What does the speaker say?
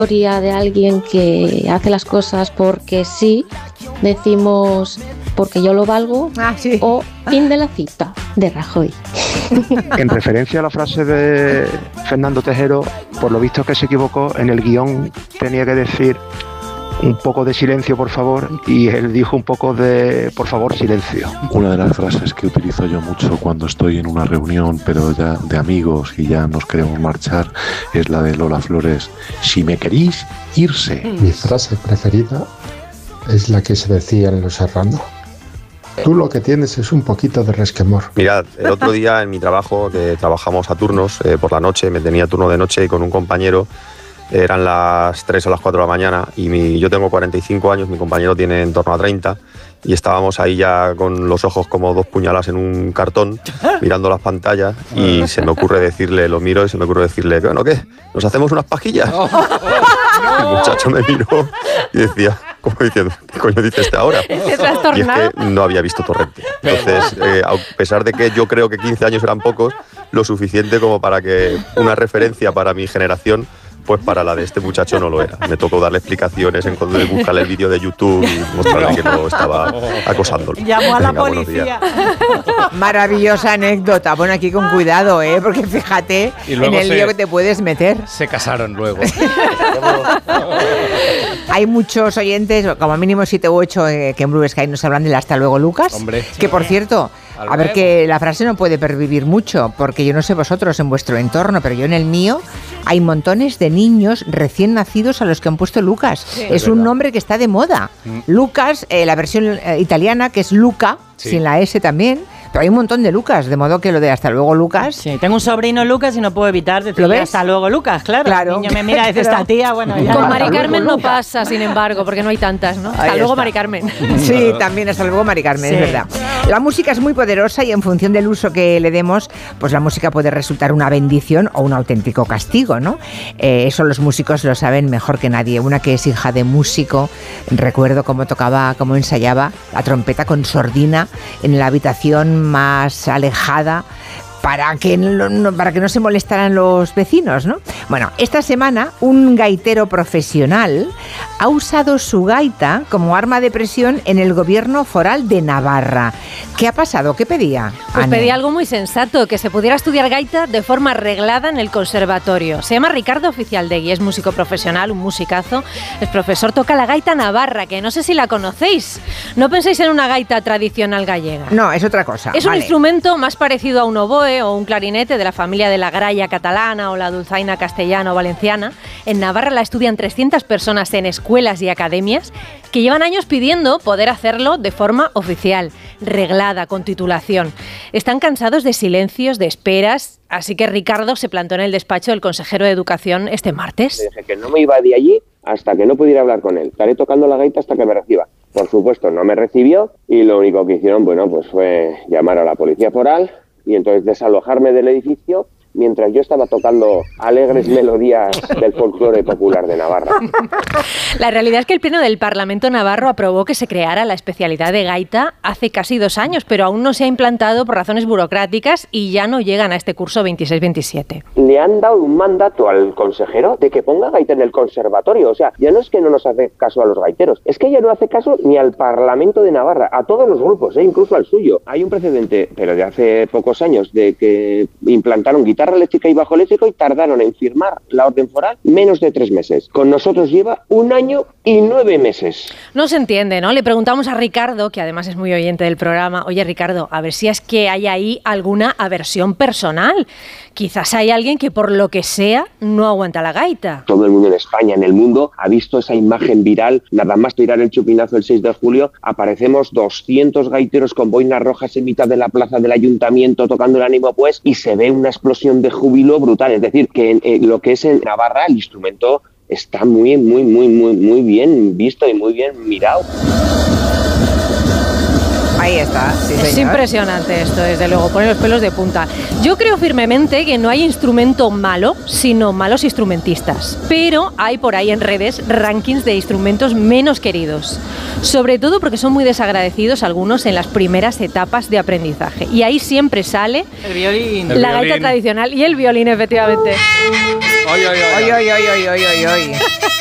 de alguien que hace las cosas porque sí, decimos porque yo lo valgo, sí. O fin de la cita, de Rajoy. En referencia a la frase de Fernando Tejero, por lo visto que se equivocó, en el guión tenía que decir un poco de silencio, por favor, y él dijo un poco de, por favor, silencio. Una de las frases que utilizo yo mucho cuando estoy en una reunión, pero ya de amigos y ya nos queremos marchar, es la de Lola Flores: si me queréis, irse. Mi frase preferida es la que se decía en Los Serrano: tú lo que tienes es un poquito de resquemor. Mirad, el otro día en mi trabajo, que trabajamos a turnos, por la noche, me tenía turno de noche y con un compañero, eran las 3 o las 4 de la mañana y yo tengo 45 años, mi compañero tiene en torno a 30 y estábamos ahí ya con los ojos como dos puñalas en un cartón mirando las pantallas y se me ocurre decirle, lo miro y se me ocurre decirle, bueno, ¿qué? ¿Nos hacemos unas pajillas? El muchacho me miró y decía, como diciendo, ¿qué coño dice este ahora? Y es que no había visto Torrente. Entonces, a pesar de que yo creo que 15 años eran pocos, lo suficiente como para que una referencia para mi generación, pues para la de este muchacho no lo era. Me tocó darle explicaciones, buscarle el vídeo de YouTube y mostrarle que no estaba acosándolo. Llamó a la policía. Maravillosa anécdota. Bueno, aquí con cuidado, porque fíjate en el lío que te puedes meter. Se casaron luego. Hay muchos oyentes, como mínimo 7 u 8, que en Blue Sky nos hablan del hasta luego, Lucas. Hombre. Que por cierto, a ver, que la frase no puede pervivir mucho, porque yo no sé vosotros en vuestro entorno, pero yo en el mío hay montones de niños recién nacidos a los que han puesto Lucas. Sí, es un nombre que está de moda. Lucas, la versión italiana, que es Luca, sin la S también. Pero hay un montón de Lucas, de modo que lo de hasta luego, Lucas. Sí, tengo un sobrino Lucas y no puedo evitar decirle hasta luego, Lucas, claro. El niño me mira y dice, esta tía, bueno, ya. Con Mari Carmen no pasa, sin embargo, porque no hay tantas, ¿no? Hasta luego, Mari Carmen. Sí, también hasta luego, Mari Carmen, es verdad. La música es muy poderosa y en función del uso que le demos, pues la música puede resultar una bendición o un auténtico castigo, ¿no? Eso los músicos lo saben mejor que nadie. Una que es hija de músico, recuerdo cómo tocaba, cómo ensayaba la trompeta con sordina en la habitación más alejada para que no se molestaran los vecinos, ¿no? Bueno, esta semana un gaitero profesional ha usado su gaita como arma de presión en el gobierno foral de Navarra. ¿Qué ha pasado? ¿Qué pedía? Pues pedía algo muy sensato, que se pudiera estudiar gaita de forma reglada en el conservatorio. Se llama Ricardo Oficialdegui, es músico profesional, un musicazo, es profesor, toca la gaita navarra, que no sé si la conocéis. No penséis en una gaita tradicional gallega. No, es otra cosa. Es un instrumento más parecido a un oboe o un clarinete de la familia de la gralla catalana o la dulzaina castellana o valenciana. En Navarra la estudian 300 personas en escuelas y academias que llevan años pidiendo poder hacerlo de forma oficial, reglada, con titulación. Están cansados de silencios, de esperas, así que Ricardo se plantó en el despacho del consejero de Educación este martes. Le dije que no me iba de allí hasta que no pudiera hablar con él. Estaré tocando la gaita hasta que me reciba. Por supuesto, no me recibió y lo único que hicieron, pues fue llamar a la policía foral y entonces desalojarme del edificio mientras yo estaba tocando alegres melodías del folclore popular de Navarra. La realidad es que el Pleno del Parlamento navarro aprobó que se creara la especialidad de gaita hace casi 2 años, pero aún no se ha implantado por razones burocráticas y ya no llegan a este curso 26-27. Le han dado un mandato al consejero de que ponga gaita en el conservatorio. O sea, ya no es que no nos hace caso a los gaiteros, es que ya no hace caso ni al Parlamento de Navarra, a todos los grupos, incluso al suyo. Hay un precedente, pero de hace pocos años, de que implantaron guitarra eléctrica y bajo eléctrico y tardaron en firmar la orden foral menos de 3 meses. Con nosotros lleva 1 año y 9 meses. No se entiende, ¿no? Le preguntamos a Ricardo, que además es muy oyente del programa, oye Ricardo, a ver si es que hay ahí alguna aversión personal. Quizás hay alguien que por lo que sea no aguanta la gaita. Todo el mundo en España, en el mundo, ha visto esa imagen viral. Nada más tirar el chupinazo el 6 de julio, aparecemos 200 gaiteros con boinas rojas en mitad de la plaza del ayuntamiento tocando el ánimo pues y se ve una explosión de júbilo brutal. Es decir, que lo que es en Navarra el instrumento está muy bien visto y muy bien mirado. Ahí está, sí, es señor. Impresionante esto, desde luego, pone los pelos de punta. Yo creo firmemente que no hay instrumento malo, sino malos instrumentistas. Pero hay por ahí en redes rankings de instrumentos menos queridos. Sobre todo porque son muy desagradecidos algunos en las primeras etapas de aprendizaje. Y ahí siempre sale el violín. La gaita tradicional y el violín, efectivamente. Oy, oy, oy, oy, oy, oy, oy, oy.